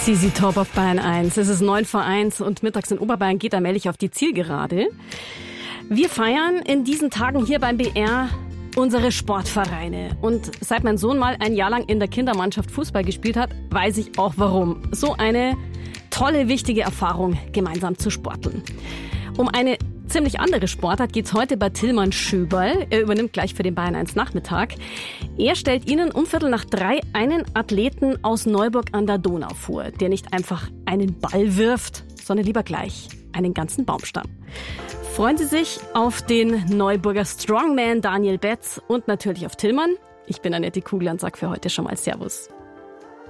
ZZ Top auf Bayern 1. Es ist 9:01 und mittags in Oberbayern geht allmählich auf die Zielgerade. Wir feiern in diesen Tagen hier beim BR unsere Sportvereine. Und seit mein Sohn mal ein Jahr lang in der Kindermannschaft Fußball gespielt hat, weiß ich auch warum. So eine tolle, wichtige Erfahrung, gemeinsam zu sporteln. Um eine ziemlich andere Sportart geht's heute bei Tilman Schöberl. Er übernimmt gleich für den Bayern 1 Nachmittag. Er stellt Ihnen um 2:45 einen Athleten aus Neuburg an der Donau vor, der nicht einfach einen Ball wirft, sondern lieber gleich einen ganzen Baumstamm. Freuen Sie sich auf den Neuburger Strongman Daniel Betz und natürlich auf Tilman. Ich bin Annette Kugler und sage für heute schon mal Servus.